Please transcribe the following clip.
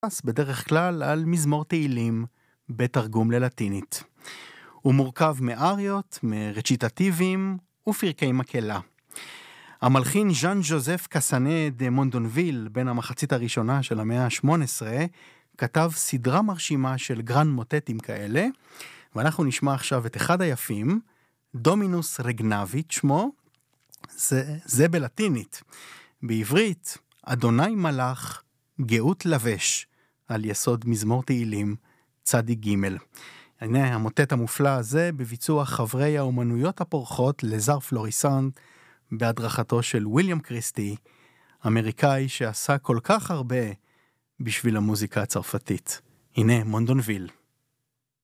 בדרך כלל על מזמור תהילים בתרגום ללטינית. הוא מורכב מאריות, מרציטטיבים ופרקי מקהלה. המלחין ז'אן ז'וזף קסנה דה מונדונוויל, בין המחצית הראשונה של המאה ה-18, כתב סדרה מרשימה של גרן מוטטים כאלה, ואנחנו נשמע עכשיו את אחד היפים, דומינוס רגנביט שמו, זה בלטינית. בעברית, אדוני מלאך, גאות לבש, על יסוד מזמור תהילים צדיק ג'. הנה המוטט המופלא הזה בביצוע חברי האומנויות הפורחות לזר פלוריסנט, בהדרכתו של וויליאם קריסטי, אמריקאי שעשה כל כך הרבה בשביל המוזיקה הצרפתית. הנה מונדונוויל.